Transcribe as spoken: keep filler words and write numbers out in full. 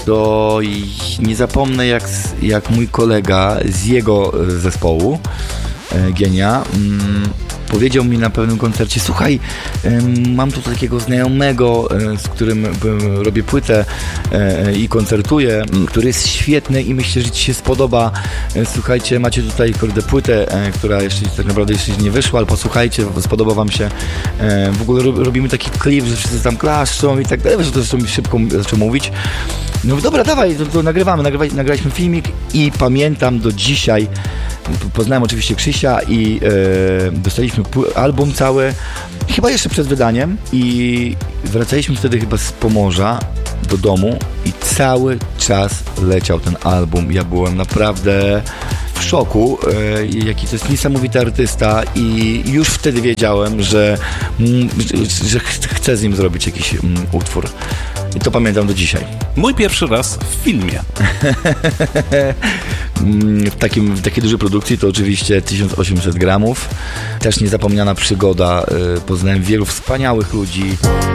to nie zapomnę, jak, jak mój kolega z jego zespołu, Genia, mm, powiedział mi na pewnym koncercie: słuchaj, mam tu takiego znajomego, z którym robię płytę i koncertuję, który jest świetny i myślę, że ci się spodoba. Słuchajcie, macie tutaj kurde płytę, która jeszcze tak naprawdę jeszcze nie wyszła, ale posłuchajcie, spodoba wam się. W ogóle robimy taki klip, że wszyscy tam klaszczą i tak dalej, że to zresztą mi szybko zaczął mówić. No mówię, dobra, dawaj, to, to nagrywamy, nagrywaj, nagraliśmy filmik i pamiętam do dzisiaj, poznałem oczywiście Krzysia i e, dostaliśmy album cały, chyba jeszcze przed wydaniem, i wracaliśmy wtedy chyba z Pomorza do domu i cały czas leciał ten album. Ja byłem naprawdę w szoku, e, jaki to jest niesamowity artysta, i już wtedy wiedziałem, że, m, że, że chcę z nim zrobić jakiś m, utwór. I to pamiętam do dzisiaj. Mój pierwszy raz w filmie. W, takim, w takiej dużej produkcji to oczywiście tysiąc osiemset gramów. Też niezapomniana przygoda. Poznałem wielu wspaniałych ludzi.